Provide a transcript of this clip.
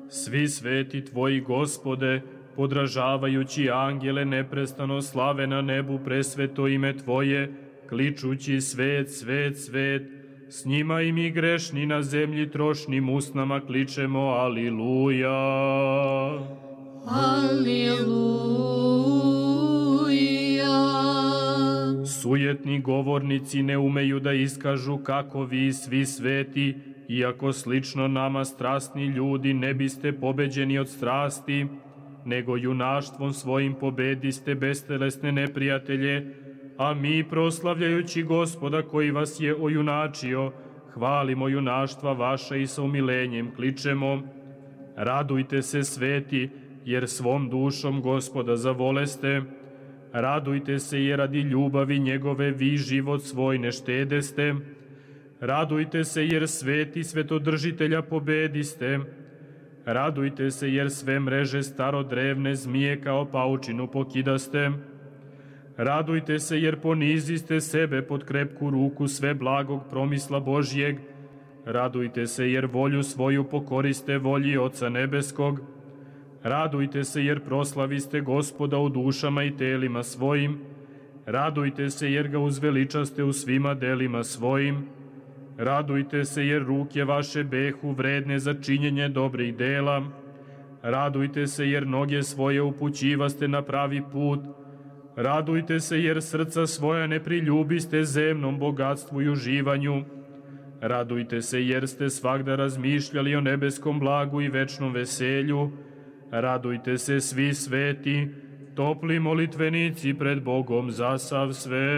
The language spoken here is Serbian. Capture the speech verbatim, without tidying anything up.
Svi sveti Tvoji, Gospode, podražavajući angele, neprestano slave na nebu presveto ime Tvoje, kličući svet, svet, svet, s njima i mi grešni na zemlji trošnim usnama kličemo Aliluja. Aliluja. Sujetni govornici ne umeju da iskažu kako vi svi sveti, iako slično nama strasni ljudi ne biste pobeđeni od strasti, nego junaštvom svojim pobediste bestelesne neprijatelje, a mi, proslavljajući Gospoda koji vas je ojunačio, hvalimo junaštva vaša i sa umilenjem kličemo: radujte se, sveti, jer svom dušom Gospoda zavoleste. Radujte se, jer radi ljubavi njegove vi život svoj ne štedeste. Radujte se, jer sveti svetodržitelja pobediste. Radujte se, jer sve mreže starodrevne zmije kao paučinu pokidaste. Radujte se, jer poniziste sebe pod krepku ruku sve blagog promisla Božjeg. Radujte se, jer volju svoju pokoriste volji Oca nebeskog. Radujte se, jer proslaviste Gospoda u dušama i telima svojim. Radujte se, jer ga uzveličaste u svima delima svojim. Radujte se, jer ruke vaše behu vredne za činjenje dobrih dela. Radujte se, jer noge svoje upućivaste na pravi put. Radujte se, jer srca svoja ne priljubiste zemnom bogatstvu i uživanju. Radujte se, jer ste svagda razmišljali o nebeskom blagu i večnom veselju. Radujte se, svi sveti, topli molitvenici pred Bogom za sav svet.